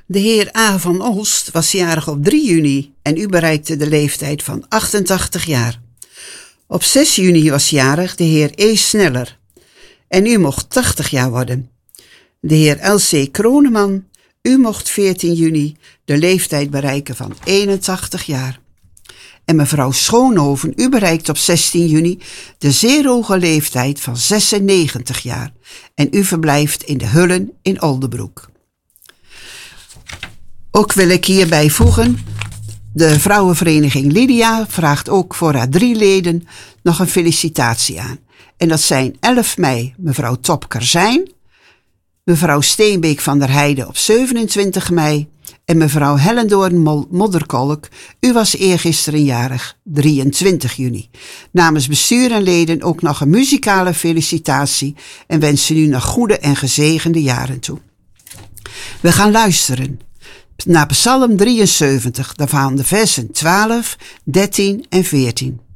De heer A. van Olst was jarig op 3 juni en u bereikte de leeftijd van 88 jaar. Op 6 juni was jarig de heer E. Sneller en u mocht 80 jaar worden. De heer L.C. Kroneman, u mocht 14 juni de leeftijd bereiken van 81 jaar. En mevrouw Schoonhoven, u bereikt op 16 juni de zeer hoge leeftijd van 96 jaar. En u verblijft in de Hullen in Oldebroek. Ook wil ik hierbij voegen, de vrouwenvereniging Lydia vraagt ook voor haar 3 leden nog een felicitatie aan. En dat zijn 11 mei mevrouw Top Kerzijn, mevrouw Steenbeek van der Heijden op 27 mei en mevrouw Hellendoorn Modderkolk, u was eergisteren jarig, 23 juni. Namens bestuur en leden ook nog een muzikale felicitatie en wensen u nog goede en gezegende jaren toe. We gaan luisteren naar Psalm 73, daarvan de versen 12, 13 en 14.